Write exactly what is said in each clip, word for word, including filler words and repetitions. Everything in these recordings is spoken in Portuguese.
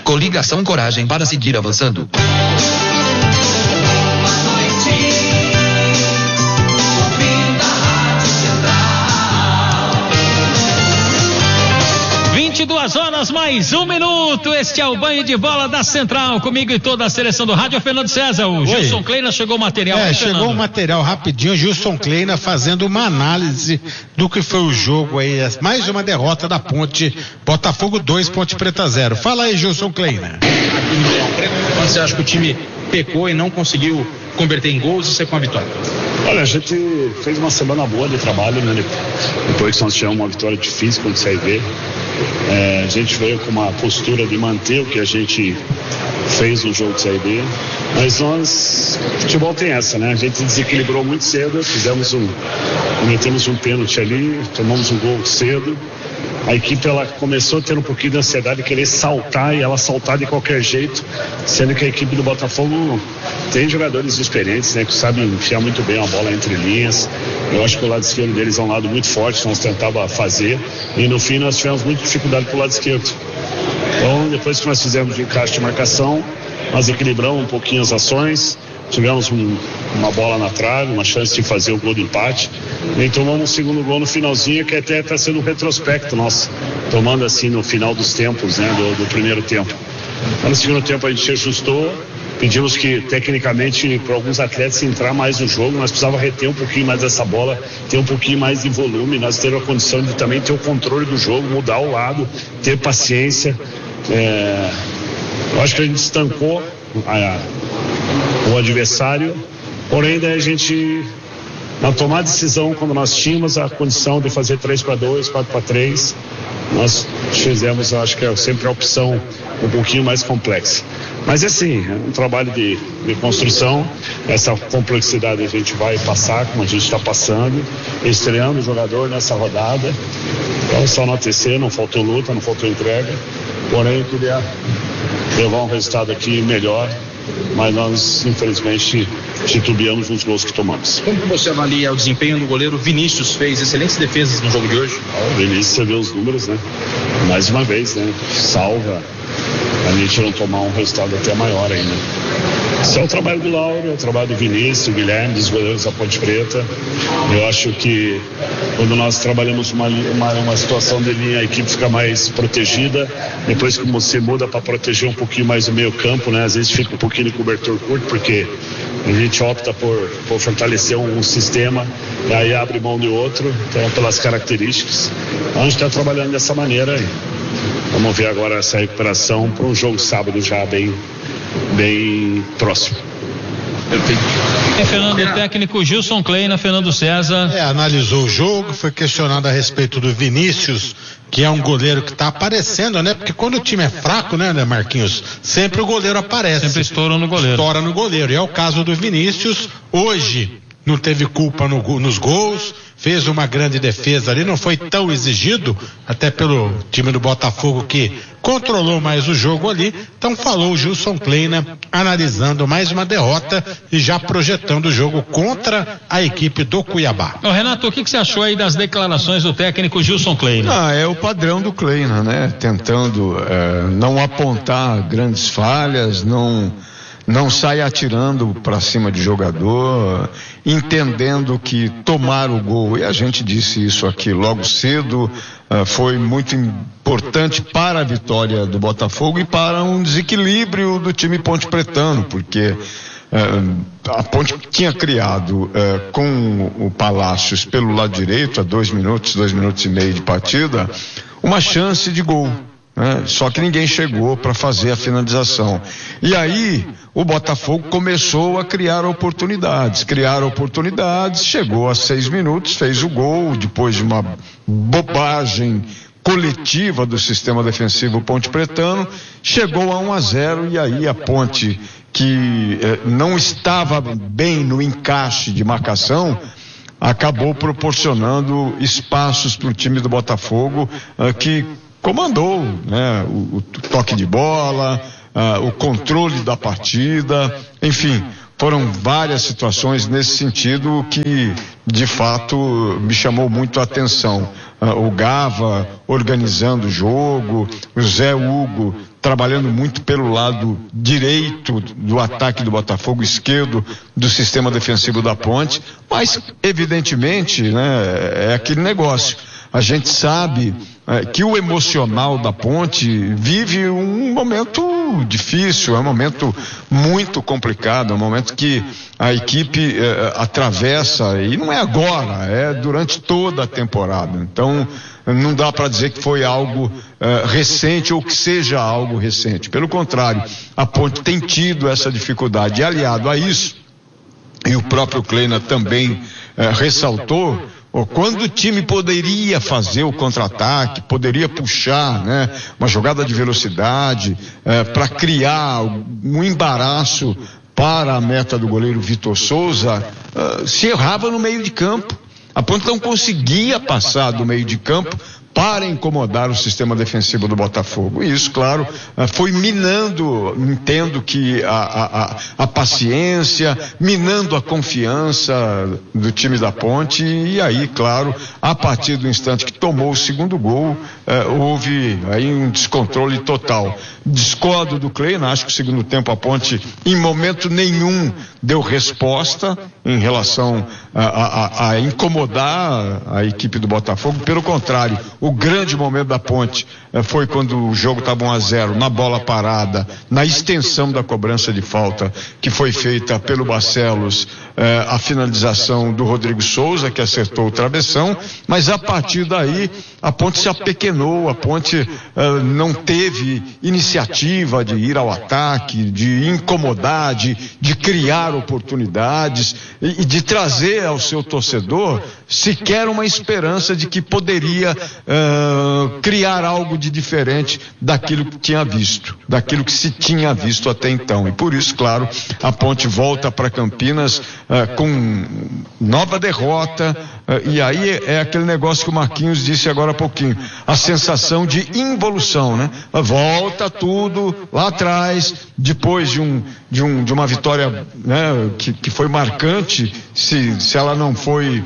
Coligação Coragem para seguir avançando. vinte e duas horas mais um minuto. Este é o banho de bola da Central. Comigo e toda a seleção do rádio, Fernando César. O Oi. Gilson Kleina chegou o material. É, aí, chegou o material rapidinho. Gilson Kleina fazendo uma análise do que foi o jogo aí. Mais uma derrota da Ponte. Botafogo dois, Ponte Preta zero. Fala aí, Gilson Kleina. Você acha que o time pecou e não conseguiu converter em gols e ser com a vitória? Olha, a gente fez uma semana boa de trabalho, né? Depois que nós tivemos uma vitória difícil contra o C R B, é, a gente veio com uma postura de manter o que a gente fez no jogo do C R B, mas nós, futebol tem essa, né? A gente desequilibrou muito cedo, fizemos um, cometemos um pênalti ali, tomamos um gol cedo. A equipe ela começou a ter um pouquinho de ansiedade, querer saltar e ela saltar de qualquer jeito, sendo que a equipe do Botafogo tem jogadores experientes, né, que sabem enfiar muito bem a bola entre linhas. Eu acho que o lado esquerdo deles é um lado muito forte, nós tentava fazer e no fim nós tivemos muita dificuldade pro lado esquerdo. Então depois que nós fizemos o encaixe de marcação, nós equilibramos um pouquinho as ações. Tivemos um, uma bola na trave, uma chance de fazer o gol de empate. E tomamos um segundo gol no finalzinho, que até está sendo um retrospecto nosso, tomando assim no final dos tempos, né, do, do primeiro tempo. No segundo tempo a gente ajustou, pedimos que tecnicamente para alguns atletas entrar mais no jogo, nós precisávamos reter um pouquinho mais dessa bola, ter um pouquinho mais de volume, nós ter a condição de também ter o controle do jogo, mudar o lado, ter paciência. É, eu acho que a gente estancou a, o adversário, porém daí a gente, na tomar decisão, quando nós tínhamos a condição de fazer três para dois, quatro para três, nós fizemos, acho que é sempre a opção um pouquinho mais complexa. Mas assim, é um trabalho de, de construção, essa complexidade a gente vai passar, como a gente está passando, estreando o jogador nessa rodada. Então só no A T C, não faltou luta, não faltou entrega, porém eu queria levar um resultado aqui melhor, mas nós infelizmente titubeamos nos gols que tomamos. Como que você avalia o desempenho do goleiro Vinícius? Fez excelentes defesas no jogo de hoje. O Vinícius, você vê os números, né? Mais uma vez, né? Salva a gente não tomar um resultado até maior ainda. Esse é o trabalho do Lauro, é o trabalho do Vinícius, do Guilherme, dos goleiros da Ponte Preta. Eu acho que quando nós trabalhamos uma, uma, uma situação de linha, a equipe fica mais protegida. Depois que você muda para proteger um pouquinho mais o meio campo, né? Às vezes fica um pouquinho de cobertor curto, porque a gente opta por, por fortalecer um, um sistema e aí abre mão de outro, então pelas características. Então a gente está trabalhando dessa maneira aí. Vamos ver agora essa recuperação para um jogo sábado já bem, bem próximo. É, Fernando, o técnico Gilson Kleina, Fernando César. É, analisou o jogo, foi questionado a respeito do Vinícius, que é um goleiro que está aparecendo, né? Porque quando o time é fraco, né, Marquinhos? Sempre o goleiro aparece. Sempre estoura no goleiro. Estoura no goleiro. E é o caso do Vinícius. Hoje não teve culpa no, nos gols, fez uma grande defesa ali, não foi tão exigido, até pelo time do Botafogo que controlou mais o jogo ali. Então falou o Gilson Kleina, analisando mais uma derrota e já projetando o jogo contra a equipe do Cuiabá. Ô, Renato, o que, que você achou aí das declarações do técnico Gilson Kleina? Ah, é o padrão do Kleina, né? Tentando é, não apontar grandes falhas, não não sai atirando para cima de jogador, entendendo que tomar o gol, e a gente disse isso aqui logo cedo, uh, foi muito importante para a vitória do Botafogo e para um desequilíbrio do time Ponte Pretano, porque uh, a Ponte tinha criado uh, com o Palácios pelo lado direito, a dois minutos, dois minutos e meio de partida, uma chance de gol. É, só que ninguém chegou para fazer a finalização. E aí o Botafogo começou a criar oportunidades, criar oportunidades, chegou a seis minutos, fez o gol, depois de uma bobagem coletiva do sistema defensivo Ponte Pretano, chegou a um a zero e aí a Ponte, que eh, não estava bem no encaixe de marcação, acabou proporcionando espaços para o time do Botafogo, eh, que comandou, né, o, o toque de bola, uh, o controle da partida, enfim, foram várias situações nesse sentido que, de fato, me chamou muito a atenção. Uh, o Gava organizando o jogo, o Zé Hugo trabalhando muito pelo lado direito do ataque do Botafogo, esquerdo do sistema defensivo da Ponte, mas, evidentemente, né, é aquele negócio. A gente sabe é, que o emocional da Ponte vive um momento difícil, é um momento muito complicado, é um momento que a equipe é, atravessa, e não é agora, é durante toda a temporada. Então, não dá para dizer que foi algo é, recente ou que seja algo recente. Pelo contrário, a Ponte tem tido essa dificuldade. E aliado a isso, e o próprio Kleina também é, ressaltou, quando o time poderia fazer o contra-ataque, poderia puxar, né, uma jogada de velocidade, é, para criar um embaraço para a meta do goleiro Vitor Souza, é, se errava no meio de campo. A Ponte não conseguia passar do meio de campo para incomodar o sistema defensivo do Botafogo. E isso, claro, foi minando, entendo que a, a, a paciência, minando a confiança do time da Ponte, e aí, claro, a partir do instante que tomou o segundo gol, eh, houve aí um descontrole total. Discordo do Kleina, acho que o segundo tempo a Ponte em momento nenhum deu resposta em relação a, a, a incomodar a equipe do Botafogo. Pelo contrário, o grande momento da Ponte eh, foi quando o jogo estava um a zero, na bola parada, na extensão da cobrança de falta que foi feita pelo Barcelos, eh, a finalização do Rodrigo Souza, que acertou o travessão, mas a partir daí a Ponte se apequenou, a Ponte eh, não teve iniciativa de ir ao ataque, de incomodar, de, de criar oportunidades e, e de trazer ao seu torcedor sequer uma esperança de que poderia uh, criar algo de diferente daquilo que tinha visto, daquilo que se tinha visto até então. E por isso, claro, a Ponte volta para Campinas uh, com nova derrota, uh, e aí é aquele negócio que o Marquinhos disse agora há pouquinho, a sensação de involução, né? Volta tudo lá atrás, depois de um de, um, de uma vitória, né, que, que foi marcante, se, se ela não foi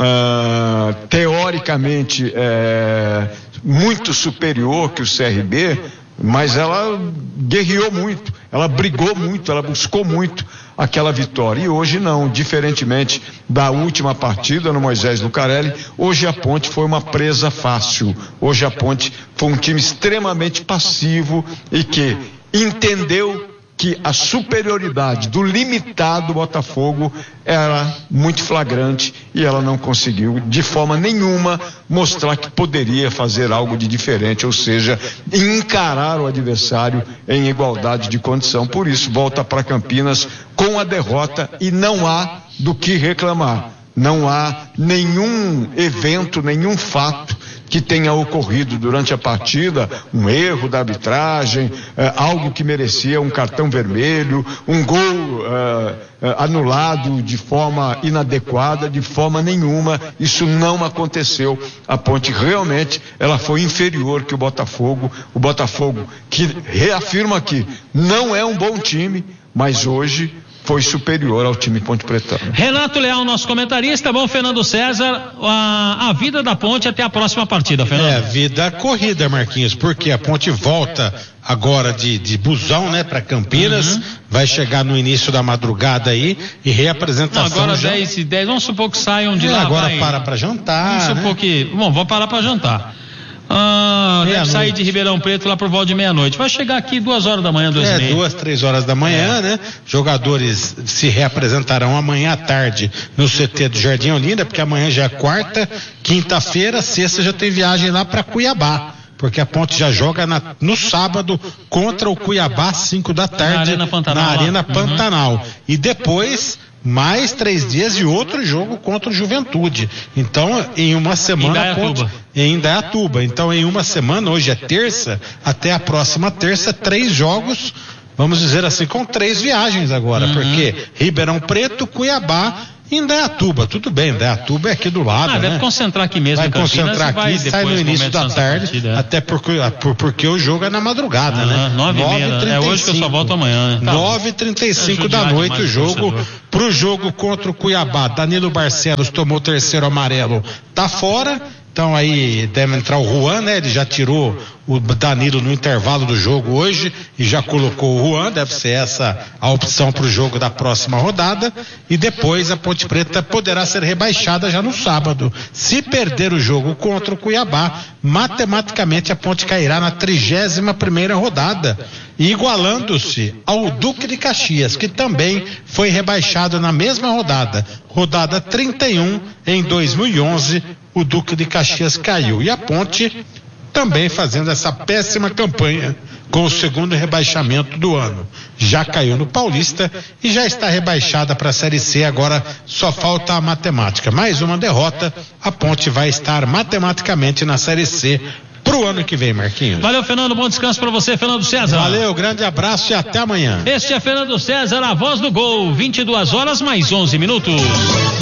uh, teoricamente uh, muito superior que o C R B, mas ela guerreou muito, ela brigou muito, ela buscou muito aquela vitória. E hoje não, diferentemente da última partida no Moisés Lucarelli, hoje a Ponte foi uma presa fácil. Hoje a Ponte foi um time extremamente passivo e que entendeu que a superioridade do limitado Botafogo era muito flagrante e ela não conseguiu de forma nenhuma mostrar que poderia fazer algo de diferente, ou seja, encarar o adversário em igualdade de condição. Por isso volta para Campinas com a derrota e não há do que reclamar. Não há nenhum evento, nenhum fato que tenha ocorrido durante a partida, um erro da arbitragem, eh, algo que merecia um cartão vermelho, um gol eh, eh, anulado de forma inadequada, de forma nenhuma. Isso não aconteceu. A Ponte realmente ela foi inferior que o Botafogo, o Botafogo que reafirma aqui, não é um bom time, mas hoje foi superior ao time Ponte Pretano. Renato Leal, nosso comentarista. Bom, Fernando César, a, a vida da Ponte até a próxima partida, Fernando. É, vida corrida, Marquinhos, porque a Ponte volta agora de, de busão, né, para Campinas, uhum. Vai chegar no início da madrugada aí e reapresentação. Não, agora já... dez e dez, vamos supor que saiam de é, lá. Agora vai... para para jantar. Vamos supor né? que, bom, vamos parar para jantar. Ah, deve sair de Ribeirão Preto lá por volta de meia-noite. Vai chegar aqui duas horas da manhã, duas é, e meia. duas, três horas da manhã, é. né? Jogadores se reapresentarão amanhã à tarde no C T do Jardim Olinda, porque amanhã já é quarta, quinta-feira, sexta já tem viagem lá para Cuiabá. Porque a Ponte já joga na, no sábado contra o Cuiabá, cinco da tarde, na Arena Pantanal. Na Arena Pantanal. Uhum. E depois, mais três dias e outro jogo contra o Juventude. Então, em uma semana, em Ponte, em Indaiatuba. Então, em uma semana, hoje é terça, até a próxima terça, três jogos, vamos dizer assim, com três viagens agora. Uhum. Porque Ribeirão Preto, Cuiabá em Indaiatuba, tudo bem, Indaiatuba é aqui do lado, ah, né? deve concentrar aqui mesmo vai em Campinas, concentrar aqui vai e sai no início da tarde, partida, até porque, por, porque o jogo é na madrugada, ah, né? nove e meia, é hoje que eu só volto amanhã. Né? Tá nove e trinta e cinco da noite o jogo, pro jogo contra o Cuiabá. Danilo Barcelos tomou o terceiro amarelo, tá fora. Então aí deve entrar o Juan, né? Ele já tirou o Danilo no intervalo do jogo hoje e já colocou o Juan, deve ser essa a opção para o jogo da próxima rodada. E depois a Ponte Preta poderá ser rebaixada já no sábado. Se perder o jogo contra o Cuiabá, matematicamente a Ponte cairá na trigésima primeira rodada, igualando-se ao Duque de Caxias, que também foi rebaixado na mesma rodada, rodada trinta e um em dois mil e onze. O Duque de Caxias caiu e a Ponte também fazendo essa péssima campanha com o segundo rebaixamento do ano. Já caiu no Paulista e já está rebaixada para a Série C, agora só falta a matemática. Mais uma derrota, a Ponte vai estar matematicamente na Série C pro ano que vem, Marquinhos. Valeu, Fernando, bom descanso para você, Fernando César. Valeu, grande abraço e até amanhã. Este é Fernando César, a voz do gol, vinte e duas horas mais onze minutos.